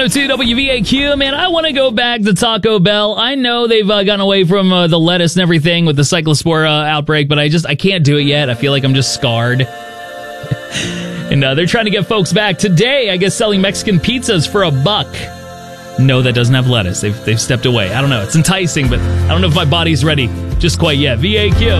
102 WVAQ. Man, I want to go back to Taco Bell. I know they've gotten away from the lettuce and everything with the cyclospora outbreak, but I can't do it yet. I feel like I'm just scarred. And they're trying to get folks back. Today, I guess, selling Mexican pizzas for $1. No, that doesn't have lettuce. They've stepped away. I don't know. It's enticing, but I don't know if my body's ready just quite yet. VAQ.